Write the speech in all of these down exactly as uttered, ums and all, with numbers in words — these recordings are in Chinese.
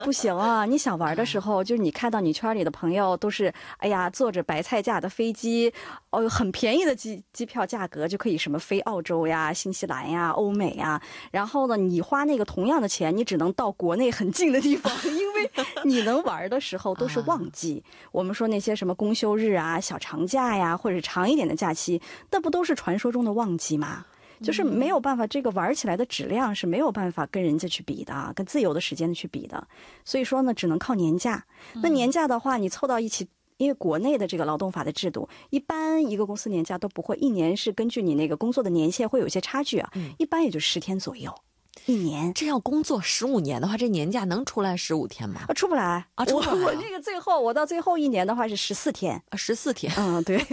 不行啊，你想玩的时候，就是你看到你圈里的朋友都是哎呀坐着白菜价的飞机，哦很便宜的机机票价格就可以什么飞澳洲呀、新西兰呀、欧美呀，然后呢你花那个同样的钱，你只能到国内很近的地方，因为你能玩的时候都是旺季。我们说那些什么公休日啊、小长假呀，或者长一点的假期，那不都是传说中的旺季吗？就是没有办法，这个玩起来的质量是没有办法跟人家去比的，跟自由的时间去比的。所以说呢，只能靠年假。那年假的话，你凑到一起，因为国内的这个劳动法的制度，一般一个公司年假都不会，一年是根据你那个工作的年限会有一些差距啊，一般也就十天左右。一年这要工作十五年的话，这年假能出来十五天吗？ 啊，出不来啊，出不来啊。 我我那个最后，我到最后一年的话是十四天啊，十四天。 嗯，对。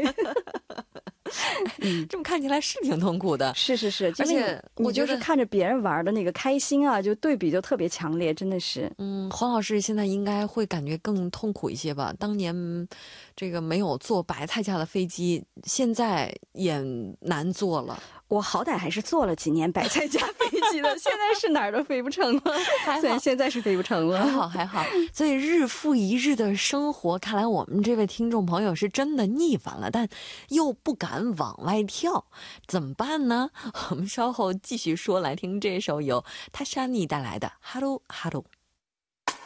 嗯，这么看起来是挺痛苦的。 是是是， 而且我就是看着别人玩的那个开心啊，就对比就特别强烈，真的是。 嗯，黄老师现在应该会感觉更痛苦一些吧？当年这个没有坐白菜价的飞机，现在也难坐了。 我好歹还是坐了几年白菜价飞机的，现在是哪儿都飞不成了。虽然现在是飞不成了， 还好还好。所以日复一日的生活，看来我们这位听众朋友是真的腻烦了，但又不敢往外跳，怎么办呢？我们稍后继续说，来听这首由塔莎尼带来的《哈喽哈喽》。